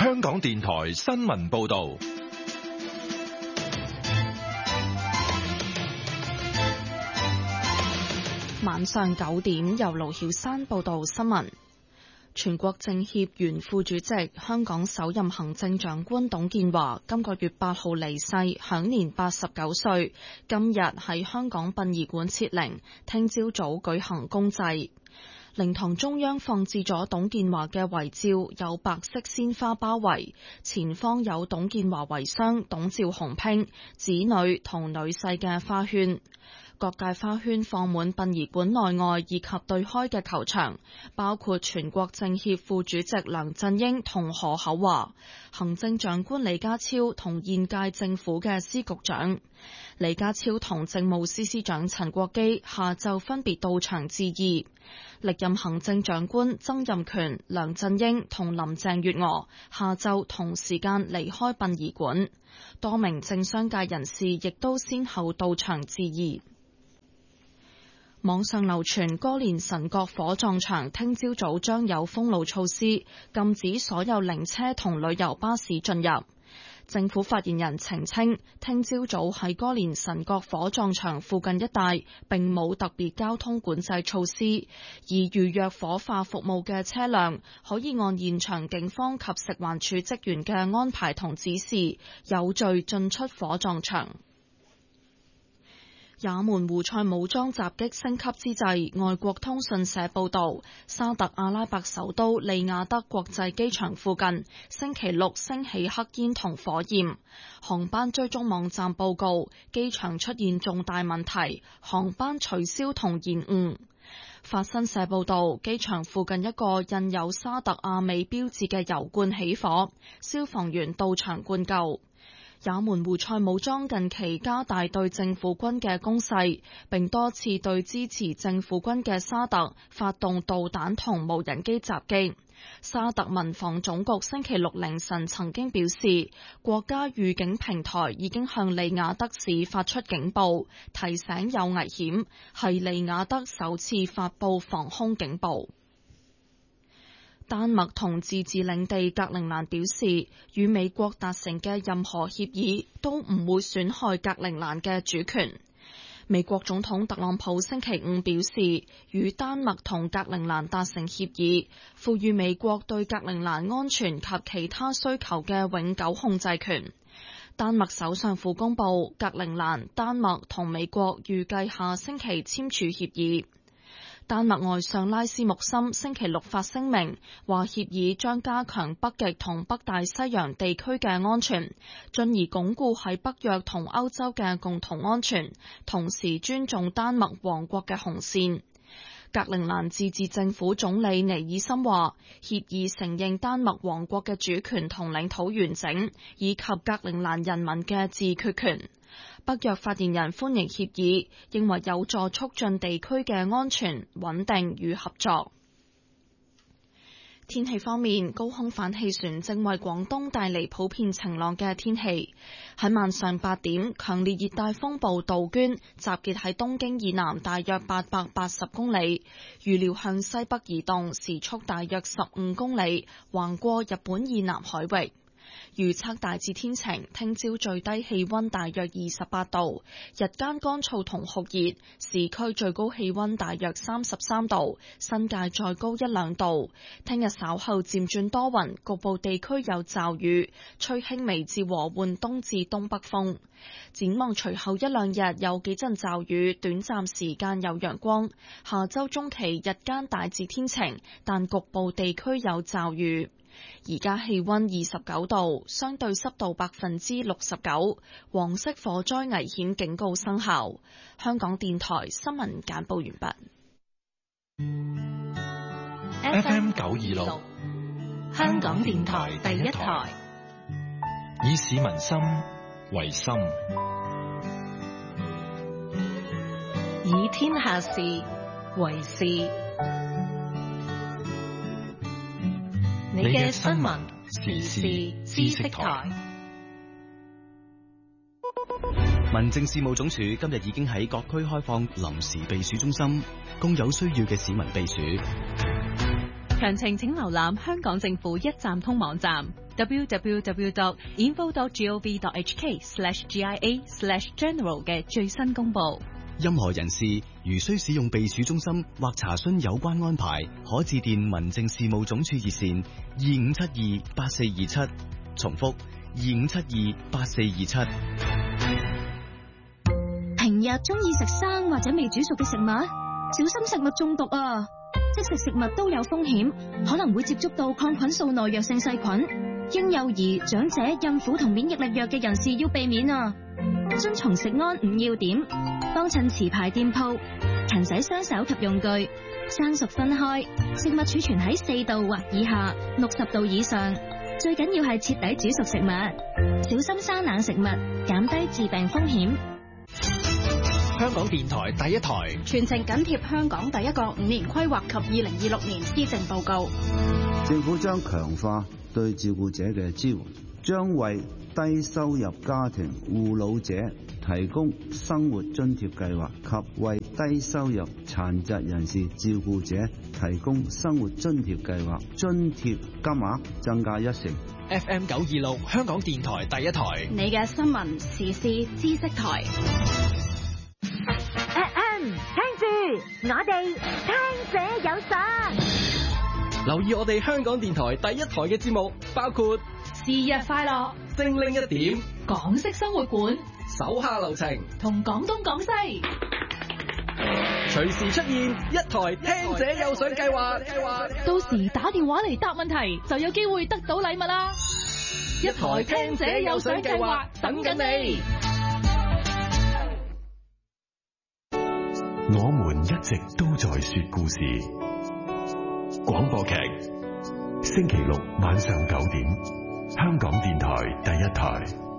香港電台新聞報道。 晚上9點，由盧曉珊報道新聞。全國政協原副主席、香港首任行政長官董建華今個月8號離世，享年89歲。今日喺香港殯儀館設靈，聽朝早舉行公祭。靈堂中央放置咗董建華嘅遺照，有白色鮮花包圍，前方有董建華遺孀董趙鴻拼、子女同女婿嘅花圈。各界花圈放滿殯儀館內外以及對開嘅球場，包括全國政協副主席梁振英同何厚鏵，行政長官李家超同現屆政府嘅司局長。李家超同政務司司長陳國基下晝分別到場致意。歷任行政長官曾蔭權、梁振英同林鄭月娥下晝同時間離開殯儀館，多名政商界人士亦都先後到場致意。網上流傳歌連臣角火葬場聽朝早將有封路措施，禁止所有靈車同旅遊巴士進入。政府發言人澄清，聽朝早喺歌連臣角火葬場附近一帶並冇特別交通管制措施，而預約火化服務嘅車輛可以按現場警方及食環署職員嘅安排同指示，有序進出火葬場。也門胡塞武裝襲擊升級之際，外國通訊社報道，沙特阿拉伯首都利雅得國際機場附近星期六升起黑煙同火焰。航班追蹤網站報告，機場出現重大問題，航班取消同延誤。法新社報道，機場附近一個印有沙特阿美標誌嘅油罐起火，消防員到場灌救。也門胡塞武裝近期加大對政府軍嘅攻勢，並多次對支持政府軍嘅沙特發動導彈同無人機襲擊。沙特民防總局星期六凌晨曾經表示，國家預警平台已經向利雅得市發出警報，提醒有危險，係利雅得首次發佈防空警報。丹麥同自治領地格陵蘭表示，與美國達成嘅任何協議都唔會損害格陵蘭嘅主權。美國總統特朗普星期五表示，與丹麥同格陵蘭達成協議，賦予美國對格陵蘭安全及其他需求嘅永久控制權。丹麥首相府公佈，格陵蘭、丹麥同美國預計下星期簽署協議。丹麥外相拉斯穆森星期六發聲明，話協議將加強北極同北大西洋地區嘅安全，進而鞏固喺北約同歐洲嘅共同安全，同時尊重丹麥王國嘅紅線。格陵蘭自治政府總理尼爾森話，協議承認丹麥王國嘅主權同領土完整，以及格陵蘭人民嘅自決權。北約發言人歡迎協議，認為有助促進地區嘅安全、穩定與合作。天氣方面，高空反氣旋正為廣東帶嚟普遍晴朗嘅天氣。喺晚上8點，強烈熱帶風暴杜鵑集結喺東京以南大約880公里，預料向西北移動，時速大約15公里，橫過日本以南海域。預測大致天晴，聽朝最低氣溫大約28度，日間乾燥同酷熱，市區最高氣溫大約33度，新界再高1-2度。聽日稍後漸轉多雲，局部地區有驟雨，吹輕微至和緩東至東北風。展望隨後1-2日有幾陣驟雨，短暫時間有陽光。下周中期日間大致天晴，但局部地區有驟雨。而家氣溫29度，相對濕度69%，黃色火災危險警告生效。香港電台新聞簡報完畢。FM 926， 香港電台第一台， 以市民心為心， 以天下事為事。你嘅新聞時事知識台。 民政事務總署今日已經喺各區開放臨時避暑中心，供有需要嘅市民避暑。 詳情請瀏覽香港政府一站通網站 www.info.gov.hk/GIA/general 嘅最新公佈。 任何人士如需使用避暑中心或查詢有關安排，可致電民政事務總署熱線25728427，重複25728427。 平日中意食生或者未煮熟嘅食物，小心食物中毒啊！即食食物都有風險，可能會接觸到抗菌素耐藥性細菌。嬰幼兒、長者、孕婦同免疫力弱嘅人士要避免啊！遵從食安5要點，幫襯持牌店鋪，勤洗雙手及用具，生熟分開，食物儲存喺4度或以下，60度以上。最緊要係徹底煮熟食物，小心生冷食物，減低致病風險。 香港電台第一台全程緊貼香港第一個5年規劃及2026年施政報告。 政府將強化對照顧者嘅支援，將為低收入家庭護老者提供生活津貼計劃，及為低收入殘疾人士照顧者提供生活津貼計劃，津貼金額增加1成。 FM 926香港電台第一台， 你嘅新聞時事知識台。 聽住，我哋聽者有賞。 留意我哋香港電台第一台嘅節目，包括是日快樂、 精靈一點、 港式生活館、 手下留情同廣東廣西， 隨時出現一台聽者有賞計劃。 到時打電話嚟答問題，就有機會得到禮物啦！一台聽者有賞計劃等緊你。 我們一直都在說故事。廣播劇，星期六晚上9點，香港電台第一台。